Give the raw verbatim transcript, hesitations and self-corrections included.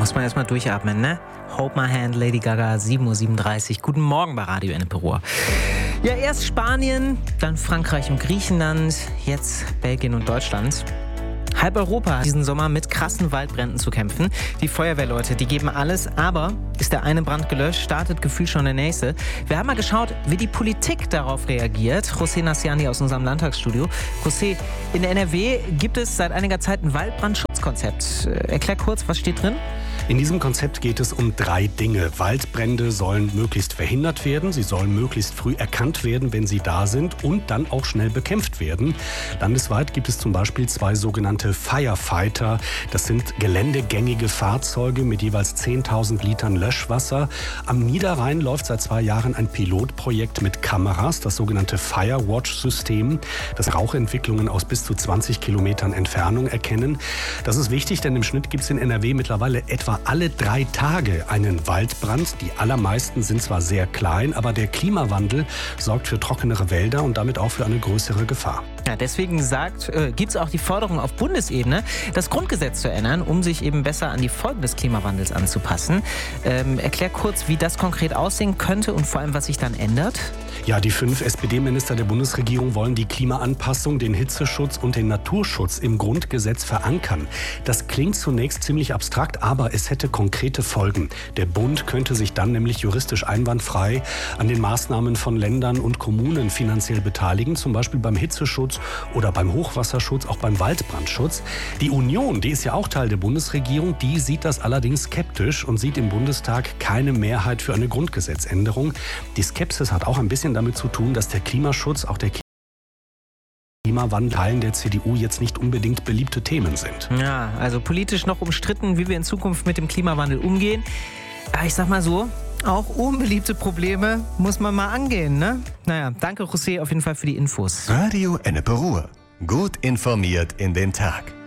muss man erstmal durchatmen, ne? Hold My Hand, Lady Gaga, sieben Uhr siebenunddreißig. Guten Morgen bei Radio Ennepe Ruhr. Ja, erst Spanien, dann Frankreich und Griechenland, jetzt Belgien und Deutschland. Halb Europa hat diesen Sommer mit krassen Waldbränden zu kämpfen. Die Feuerwehrleute, die geben alles, aber ist der eine Brand gelöscht, startet gefühlt schon der nächste. Wir haben mal geschaut, wie die Politik darauf reagiert. José Nassiani aus unserem Landtagsstudio. José, in N R W gibt es seit einiger Zeit ein Waldbrandschutzkonzept. Erklär kurz, was steht drin? In diesem Konzept geht es um drei Dinge. Waldbrände sollen möglichst verhindert werden, sie sollen möglichst früh erkannt werden, wenn sie da sind und dann auch schnell bekämpft werden. Landesweit gibt es zum Beispiel zwei sogenannte Firefighter. Das sind geländegängige Fahrzeuge mit jeweils zehntausend Litern Löschwasser. Am Niederrhein läuft seit zwei Jahren ein Pilotprojekt mit Kameras, das sogenannte Firewatch-System, das Rauchentwicklungen aus bis zu zwanzig Kilometern Entfernung erkennen. Das ist wichtig, denn im Schnitt gibt es in N R W mittlerweile etwa alle drei Tage einen Waldbrand. Die allermeisten sind zwar sehr klein, aber der Klimawandel sorgt für trockenere Wälder und damit auch für eine größere Gefahr. Ja, deswegen sagt, äh, gibt es auch die Forderung auf Bundesebene, das Grundgesetz zu ändern, um sich eben besser an die Folgen des Klimawandels anzupassen. Ähm, erklär kurz, wie das konkret aussehen könnte und vor allem, was sich dann ändert. Ja, die fünf S P D-Minister der Bundesregierung wollen die Klimaanpassung, den Hitzeschutz und den Naturschutz im Grundgesetz verankern. Das klingt zunächst ziemlich abstrakt, aber es hätte konkrete Folgen. Der Bund könnte sich dann nämlich juristisch einwandfrei an den Maßnahmen von Ländern und Kommunen finanziell beteiligen, zum Beispiel beim Hitzeschutz oder beim Hochwasserschutz, auch beim Waldbrandschutz. Die Union, die ist ja auch Teil der Bundesregierung, die sieht das allerdings skeptisch und sieht im Bundestag keine Mehrheit für eine Grundgesetzänderung. Die Skepsis hat auch ein bisschen damit zu tun, dass der Klimaschutz, auch der Klimawandel Teilen der C D U jetzt nicht unbedingt beliebte Themen sind. Ja, also politisch noch umstritten, wie wir in Zukunft mit dem Klimawandel umgehen. Aber ich sag mal so, auch unbeliebte Probleme muss man mal angehen, ne? Naja, danke José auf jeden Fall für die Infos. Radio Ennepe Ruhr. Gut informiert in den Tag.